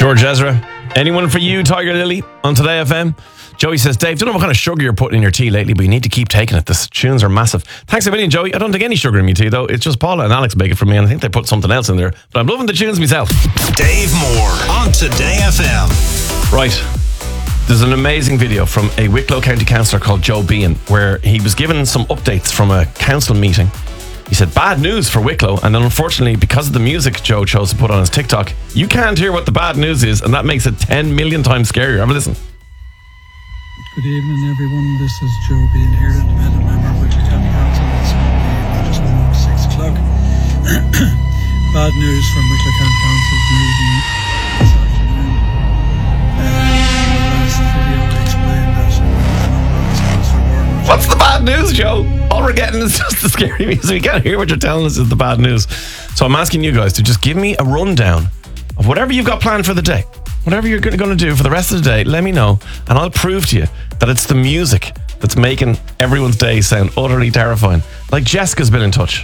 George Ezra. Anyone for you, Tiger Lily, on Today FM? Joey says, Dave, don't know what kind of sugar you're putting in your tea lately, but you need to keep taking it. The tunes are massive. Thanks a million, Joey. I don't take any sugar in my tea, though. It's just Paula and Alex make it for me, and I think they put something else in there. But I'm loving the tunes myself. Dave Moore on Today FM. Right. There's an amazing video from a Wicklow County councillor called Joe Bean, where he was given some updates from a council meeting. He said, bad news for Wicklow, and then unfortunately, because of the music Joe chose to put on his TikTok, you can't hear what the bad news is, and that makes it 10 million times scarier. Have a listen. Good evening, everyone. This is Joe Bean here, independent member of Wicklow County Council. It's just about 6 o'clock. Bad news from Wicklow County Council's meeting this afternoon. In the last video, I explained that Councillor Gordon... What's the bad news, Joe? All we're getting is just the scary music. We can't hear what you're telling us is the bad news. So I'm asking you guys to just give me a rundown of whatever you've got planned for the day. Whatever you're going to do for the rest of the day, let me know, and I'll prove to you that it's the music that's making everyone's day sound utterly terrifying. Like Jessica's been in touch.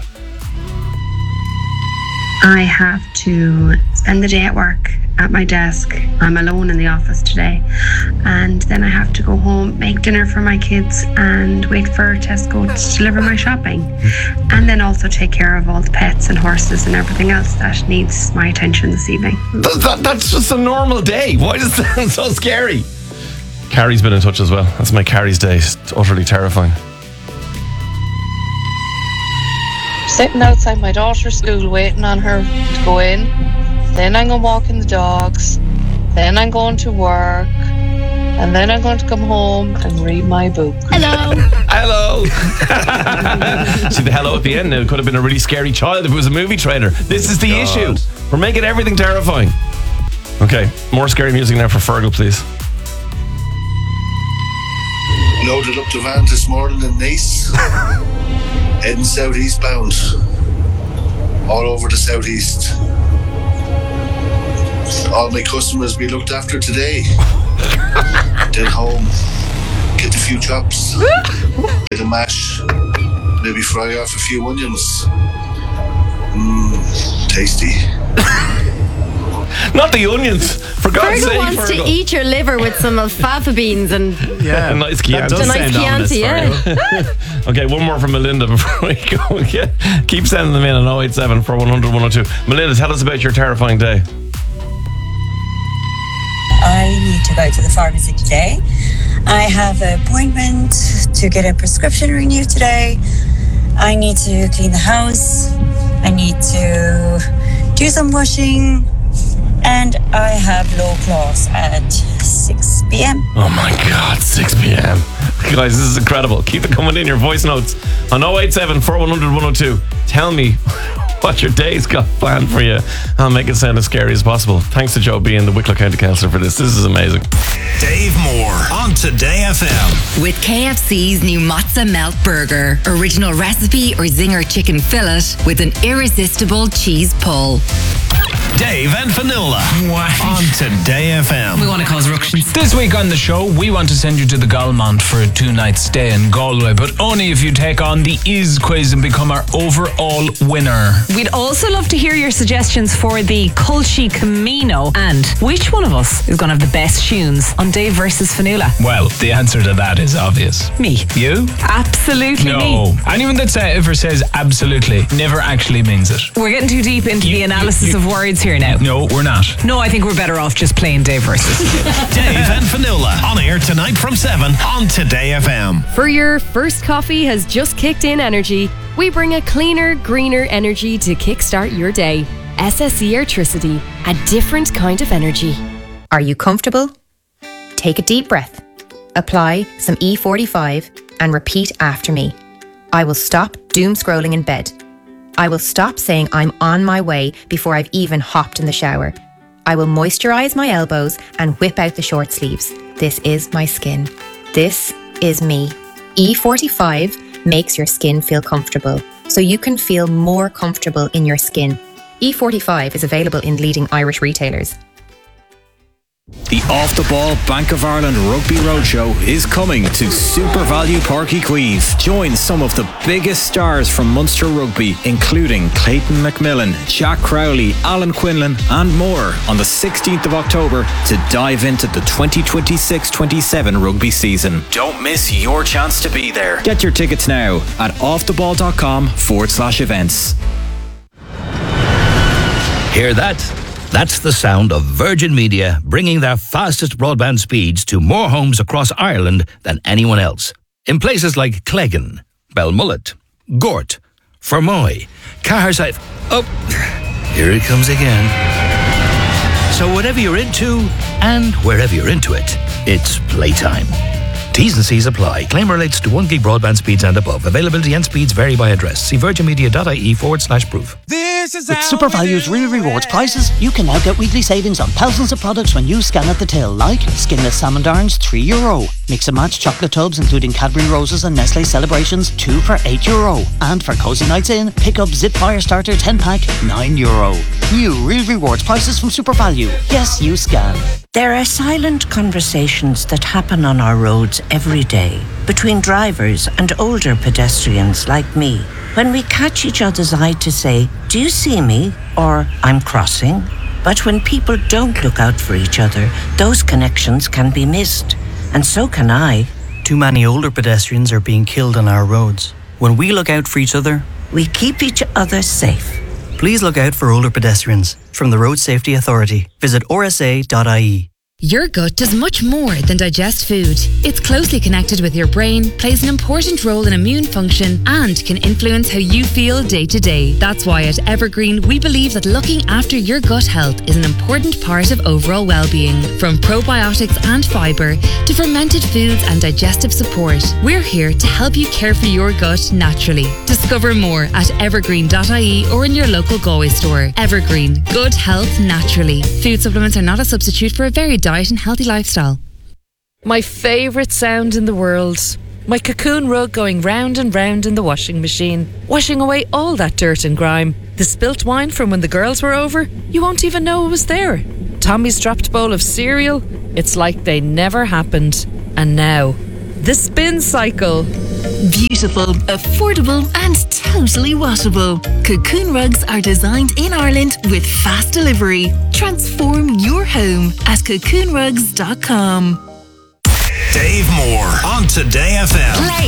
I have to spend the day at work at my desk. I'm alone in the office today, and then I have to go home, make dinner for my kids, and wait for Tesco to deliver my shopping, and then also take care of all the pets and horses and everything else that needs my attention this evening. That's just a normal day. Why does that sound so scary? Carrie's been in touch as well. That's my Carrie's day. It's utterly terrifying. Sitting outside my daughter's school waiting on her to go in. Then I'm going walking the dogs. Then I'm going to work. And then I'm going to come home and read my book. Hello. Hello. See the hello at the end now. It could have been a really scary child if it was a movie trailer. This is the issue. We're making everything terrifying. Okay, more scary music now for Fergal, please. Loaded up the van this morning in Nice. Heading southeast bound. All over the southeast. All my customers be looked after today. Then home, get a few chops, get a mash, maybe fry off a few onions. Tasty. Not the onions, for God's sake. Fergal wants to eat your liver with some alfalfa beans and a nice Chianti. a nice Chianti, yeah. Okay, one more from Melinda before we go. Keep sending them in on 087 4100 102. Melinda, tell us about your terrifying day. I need to go to the pharmacy today. I have an appointment to get a prescription renewed today. I need to clean the house. I need to do some washing. And I have low class at 6 p.m. Oh my God, 6 p.m. Guys, this is incredible. Keep it coming in, your voice notes on 087 4100 102. Tell me what your day's got planned for you. I'll make it sound as scary as possible. Thanks to Joe being the Wicklow County Councillor for this. This is amazing. Dave Moore on Today FM. With KFC's new Mozza Melt Burger. Original recipe or zinger chicken fillet with an irresistible cheese pull. Dave and Fionnuala on Today FM. We want to cause ructions. This week on the show, we want to send you to the Galmont for a 2-night stay in Galway, but only if you take on the Is quiz and become our overall winner. We'd also love to hear your suggestions for the Culchi Camino and which one of us is going to have the best tunes on Dave versus Fionnuala. Well, the answer to that is obvious. Me. You? Absolutely no. me. Anyone that ever says absolutely never actually means it. We're getting too deep into the analysis of words here now. No, we're not. No, I think we're better off just playing Dave versus. Dave and Fionnuala on air tonight from 7 on Today FM. For your first coffee has just kicked in energy, we bring a cleaner, greener energy to kickstart your day. SSE Airtricity, a different kind of energy. Are you comfortable? Take a deep breath. Apply some E45 and repeat after me. I will stop doom scrolling in bed. I will stop saying I'm on my way before I've even hopped in the shower. I will moisturise my elbows and whip out the short sleeves. This is my skin. This is me. E45 makes your skin feel comfortable, so you can feel more comfortable in your skin. E45 is available in leading Irish retailers. The Off the Ball Bank of Ireland Rugby Roadshow is coming to Super Value Páirc Uí Chaoimh. Join some of the biggest stars from Munster Rugby, including Clayton McMillan, Jack Crowley, Alan Quinlan, and more on the 16th of October to dive into the 2026-27 rugby season. Don't miss your chance to be there. Get your tickets now at offtheball.com/events. Hear that? That's the sound of Virgin Media bringing their fastest broadband speeds to more homes across Ireland than anyone else. In places like Cleggan, Belmullet, Gort, Fermoy, Caherside... Oh, here it comes again. So whatever you're into, and wherever you're into it, it's playtime. T's and C's apply. Claim relates to 1 gig broadband speeds and above. Availability and speeds vary by address. See virginmedia.ie/proof. With Super Value's Real Rewards prices, you can now get weekly savings on thousands of products when you scan at the till, like skinless salmon darns, €3. Mix and match chocolate tubs, including Cadbury Roses and Nestle Celebrations, 2 for €8. And for cozy nights in, pick up Zip Fire Starter 10-pack, €9. New Real Rewards prices from Super Value. Yes, you scan. There are silent conversations that happen on our roads every day between drivers and older pedestrians like me. When we catch each other's eye to say, "Do you see me?" or "I'm crossing." But when people don't look out for each other, those connections can be missed. And so can I. Too many older pedestrians are being killed on our roads. When we look out for each other, we keep each other safe. Please look out for older pedestrians. From the Road Safety Authority, visit rsa.ie. Your gut does much more than digest food. It's closely connected with your brain, plays an important role in immune function, and can influence how you feel day to day. That's why at Evergreen, we believe that looking after your gut health is an important part of overall well-being. From probiotics and fibre to fermented foods and digestive support, we're here to help you care for your gut naturally. Discover more at evergreen.ie or in your local Galway store. Evergreen, good health naturally. Food supplements are not a substitute for a varied diet and healthy lifestyle. My favourite sound in the world. My cocoon rug going round and round in the washing machine, washing away all that dirt and grime. The spilt wine from when the girls were over, you won't even know it was there. Tommy's dropped bowl of cereal, it's like they never happened. And now, the spin cycle. Beautiful, affordable and totally washable. Cocoon rugs are designed in Ireland with fast delivery. Transform your home at cocoonrugs.com. Dave Moore on Today FM.